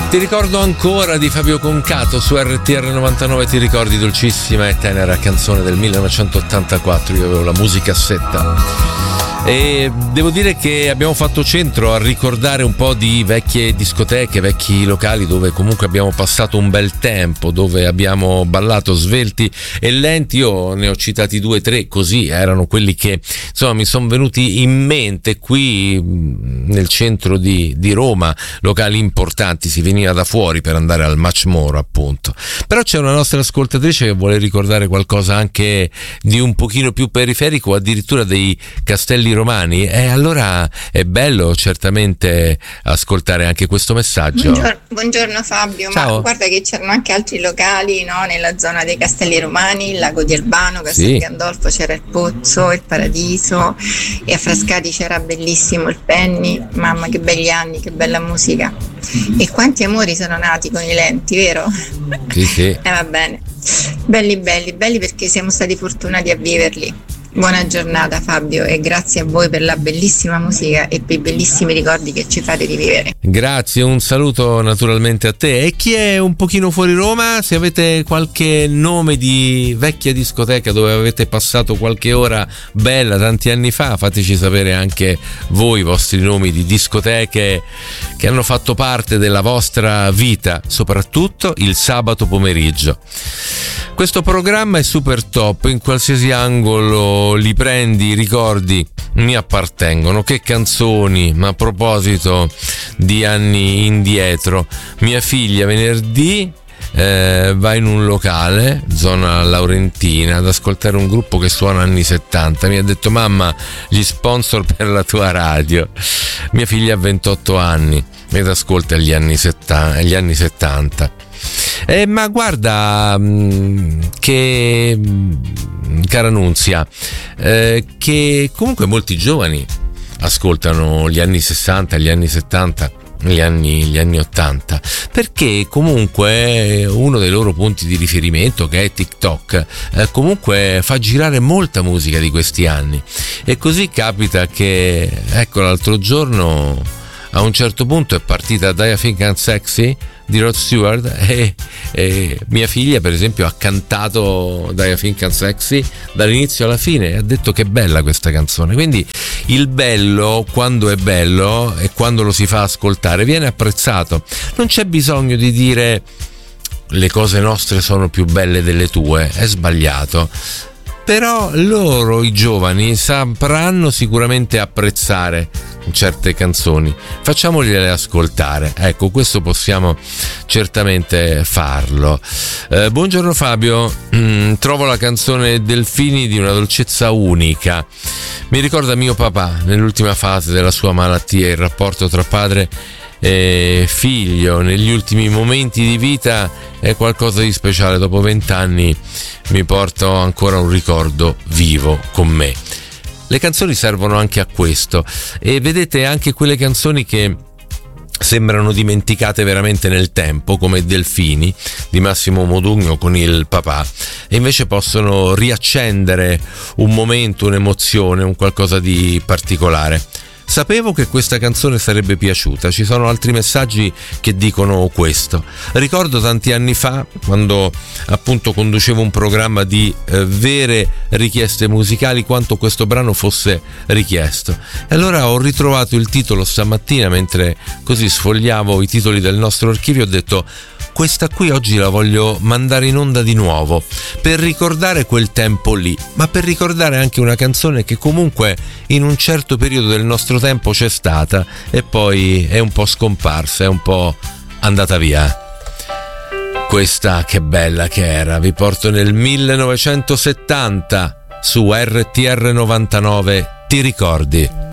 Ti ricordo ancora di Fabio Concato su RTR 99, ti ricordi, dolcissima e tenera canzone del 1984, io avevo la musicassetta. E devo dire che abbiamo fatto centro a ricordare un po' di vecchie discoteche, vecchi locali dove comunque abbiamo passato un bel tempo, dove abbiamo ballato svelti e lenti. Io ne ho citati 2 o 3 così, erano quelli che insomma mi sono venuti in mente qui nel centro di Roma, locali importanti, si veniva da fuori per andare al Much More appunto. Però c'è una nostra ascoltatrice che vuole ricordare qualcosa anche di un pochino più periferico, addirittura dei Castelli Romani, e allora è bello certamente ascoltare anche questo messaggio. Buongiorno Fabio. Ciao. Ma guarda che c'erano anche altri locali, no? Nella zona dei Castelli Romani, il lago di Albano, Castel Gandolfo c'era il Pozzo, il Paradiso, e a Frascati c'era bellissimo il Penny. Mamma che belli anni, che bella musica, e quanti amori sono nati con i lenti, vero? Sì. Va bene, belli perché siamo stati fortunati a viverli. Buona giornata Fabio, e grazie a voi per la bellissima musica e per i bellissimi ricordi che ci fate rivivere. Grazie, un saluto naturalmente a te. E chi è un pochino fuori Roma, se avete qualche nome di vecchia discoteca dove avete passato qualche ora bella tanti anni fa, fateci sapere anche voi i vostri nomi di discoteche che hanno fatto parte della vostra vita, soprattutto il sabato pomeriggio. Questo programma è super top, in qualsiasi angolo li prendi, i ricordi mi appartengono. Che canzoni, ma a proposito di anni indietro, mia figlia venerdì va in un locale, zona laurentina, ad ascoltare un gruppo che suona anni 70. Mi ha detto: mamma, gli sponsor per la tua radio. Mia figlia ha 28 anni ed ascolta gli anni 70. Ma guarda che, cara Nunzia, che comunque molti giovani ascoltano gli anni 60, gli anni 70, gli anni 80, perché comunque uno dei loro punti di riferimento, che è TikTok, comunque fa girare molta musica di questi anni. E così capita che, ecco, l'altro giorno a un certo punto è partita Do You Think I'm Sexy di Rod Stewart, e mia figlia per esempio ha cantato Do You Think I'm Sexy dall'inizio alla fine e ha detto che bella questa canzone. Quindi il bello, quando è bello e quando lo si fa ascoltare, viene apprezzato. Non c'è bisogno di dire le cose nostre sono più belle delle tue, è sbagliato. Però loro, i giovani, sapranno sicuramente apprezzare certe canzoni, facciamogliele ascoltare. Ecco, questo possiamo certamente farlo. Buongiorno Fabio, trovo la canzone Delfini di una dolcezza unica, mi ricorda mio papà nell'ultima fase della sua malattia, il rapporto tra padre e figlio negli ultimi momenti di vita è qualcosa di speciale. Dopo 20 anni mi porto ancora un ricordo vivo con me. Le canzoni servono anche a questo, e vedete, anche quelle canzoni che sembrano dimenticate veramente nel tempo, come Delfini di Massimo Modugno con il papà, e invece possono riaccendere un momento, un'emozione, un qualcosa di particolare. Sapevo che questa canzone sarebbe piaciuta, ci sono altri messaggi che dicono questo. Ricordo tanti anni fa, quando appunto conducevo un programma di vere richieste musicali, quanto questo brano fosse richiesto. E allora ho ritrovato il titolo stamattina, mentre così sfogliavo i titoli del nostro archivio, ho detto: questa qui oggi la voglio mandare in onda di nuovo, per ricordare quel tempo lì, ma per ricordare anche una canzone che comunque in un certo periodo del nostro tempo c'è stata e poi è un po' scomparsa, è un po' andata via. Questa che bella che era, vi porto nel 1970 su RTR 99, ti ricordi?